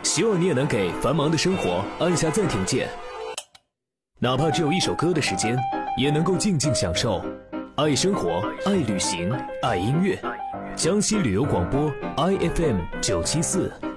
希望你也能给繁忙的生活按下暂停键，哪怕只有一首歌的时间，也能够静静享受。爱生活，爱旅行，爱音乐。江西旅游广播 IFM 974。